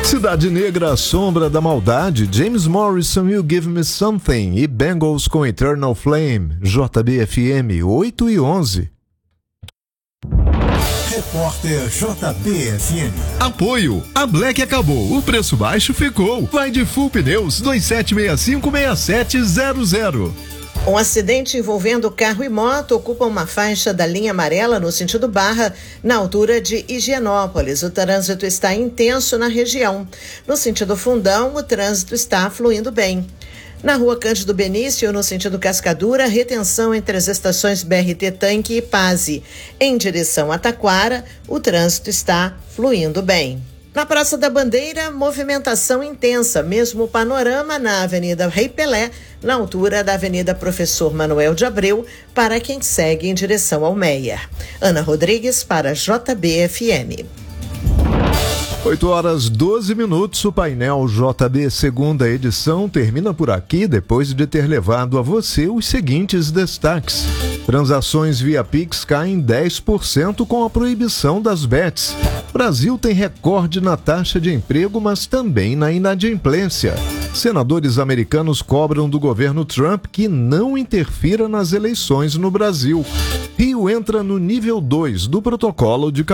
Cidade Negra, Sombra da Maldade, James Morrison, You Give Me Something e Bengals com Eternal Flame, JBFM 8:11. Repórter JBFM. Apoio. A Black acabou, o preço baixo ficou. Vai de Full Pneus 2765-6700. Um acidente envolvendo carro e moto ocupa uma faixa da linha amarela no sentido Barra, na altura de Higienópolis. O trânsito está intenso na região. No sentido Fundão, o trânsito está fluindo bem. Na rua Cândido Benício, no sentido Cascadura, retenção entre as estações BRT Tanque e Pazzi. Em direção a Taquara, o trânsito está fluindo bem. Na Praça da Bandeira, movimentação intensa, mesmo panorama na Avenida Rei Pelé, na altura da Avenida Professor Manuel de Abreu, para quem segue em direção ao Meier. Ana Rodrigues para JBFM. 8:12. O painel JB segunda edição termina por aqui, depois de ter levado a você os seguintes destaques. Transações via Pix caem 10% com a proibição das bets. Brasil tem recorde na taxa de emprego, mas também na inadimplência. Senadores americanos cobram do governo Trump que não interfira nas eleições no Brasil. Rio entra no nível 2 do protocolo de